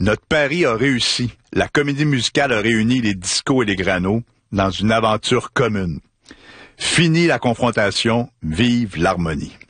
Notre pari a réussi. La comédie musicale a réuni les discos et les granos dans une aventure commune. Fini la confrontation, vive l'harmonie.